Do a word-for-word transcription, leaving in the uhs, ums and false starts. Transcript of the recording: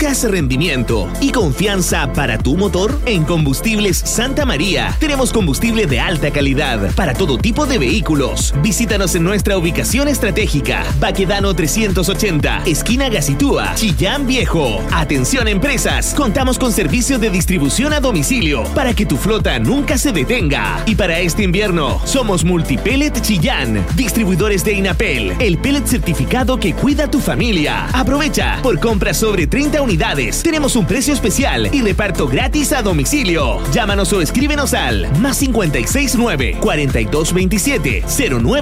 ¿Buscas rendimiento y confianza para tu motor? En Combustibles Santa María tenemos combustible de alta calidad para todo tipo de vehículos. Visítanos en nuestra ubicación estratégica, Baquedano trescientos ochenta, esquina Gacitúa, Chillán Viejo. Atención empresas, contamos con servicio de distribución a domicilio para que tu flota nunca se detenga. Y para este invierno, somos Multipellet Chillán, distribuidores de Inapel, el pellet certificado que cuida tu familia. Aprovecha, por compras sobre treinta unidades, tenemos un precio especial y reparto gratis a domicilio. Llámanos o escríbenos al más cincuenta y seis nueve, cuarenta y dos veintisiete, cero nueve